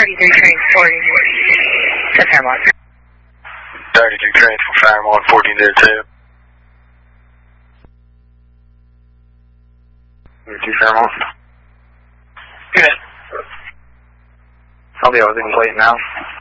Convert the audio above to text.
33 transporting to Fairmont. 33 trains from Fairmont, 1402. 32 Fairmont. Good. I'll be able to complete now.